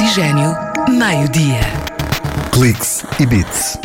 Oxigênio, meio-dia. Cliques e Beats.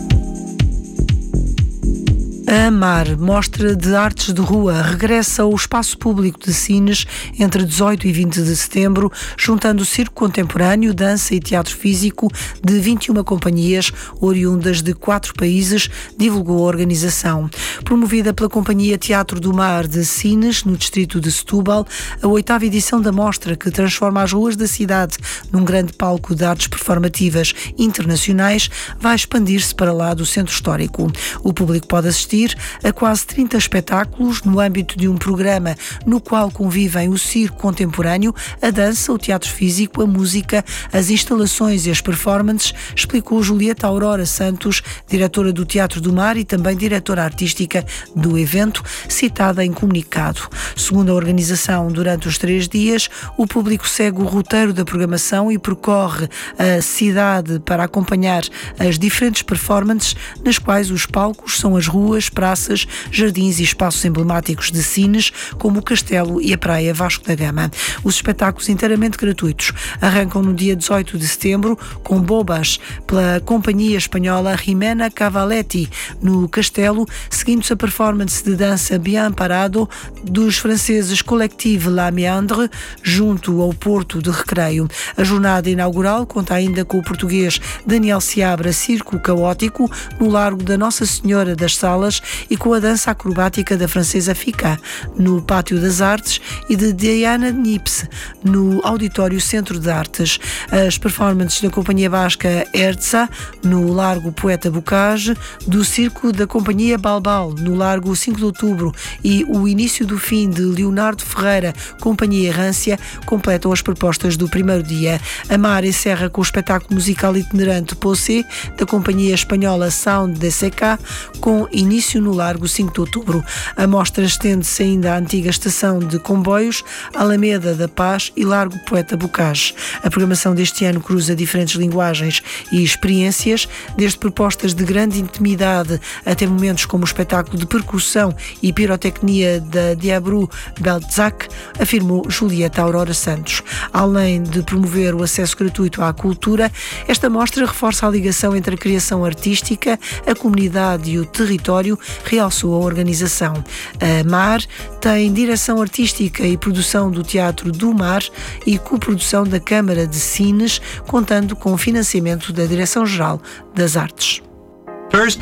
A MAR, Mostra de Artes de Rua, regressa ao Espaço Público de Sines entre 18 e 20 de setembro, juntando circo contemporâneo, dança e teatro físico de 21 companhias oriundas de 4 países, divulgou a organização. Promovida pela Companhia Teatro do Mar de Sines, no distrito de Setúbal, a 8ª edição da mostra, que transforma as ruas da cidade num grande palco de artes performativas internacionais, vai expandir-se para lá do centro histórico. O público pode assistir a quase 30 espetáculos no âmbito de um programa no qual convivem o circo contemporâneo, a dança, o teatro físico, a música, as instalações e as performances, explicou Julieta Aurora Santos, diretora do Teatro do Mar e também diretora artística do evento, citada em comunicado. Segundo a organização, durante os 3 dias, o público segue o roteiro da programação e percorre a cidade para acompanhar as diferentes performances, nas quais os palcos são as ruas, praças, jardins e espaços emblemáticos de Sines, como o Castelo e a Praia Vasco da Gama. Os espetáculos inteiramente gratuitos arrancam no dia 18 de setembro com Bobas, pela companhia espanhola Jimena Cavaletti, no Castelo, seguindo-se a performance de dança Bien Parado dos franceses Collective La Méandre, junto ao Porto de Recreio. A jornada inaugural conta ainda com o português Daniel Seabra Circo Caótico, no Largo da Nossa Senhora das Salas, e com a dança acrobática da francesa Fica, no Pátio das Artes, e de Diana Nips, no Auditório Centro de Artes. As performances da Companhia Basca Erza, no Largo Poeta Bocage, do Circo da Companhia Balbal, no Largo 5 de Outubro, e o início do fim de Leonardo Ferreira, Companhia Errância, completam as propostas do primeiro dia. A MAR encerra com o espetáculo musical itinerante Posse, da Companhia Espanhola Sound de Seca, com início no Largo 5 de Outubro. A mostra estende-se ainda à antiga estação de comboios, Alameda da Paz e Largo Poeta Bocage. A programação deste ano cruza diferentes linguagens e experiências, desde propostas de grande intimidade até momentos como o espetáculo de percussão e pirotecnia da Diabru Beltzac, afirmou Julieta Aurora Santos. Além de promover o acesso gratuito à cultura, esta mostra reforça a ligação entre a criação artística, a comunidade e o território, realçou a organização. A MAR tem direção artística e produção do Teatro do Mar e coprodução da Câmara de Sines, contando com o financiamento da Direção-Geral das Artes. First,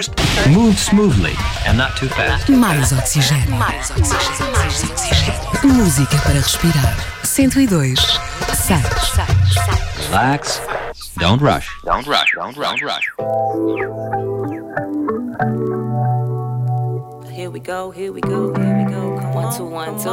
move smoothly and not too fast. Mais oxigênio. Mais oxigênio. Mais oxigênio. Música para respirar. 102. 6. Relax. Don't rush. Don't rush. Don't rush. Don't rush. Here we go, here we go, here we go. 1, 2, 1, 2.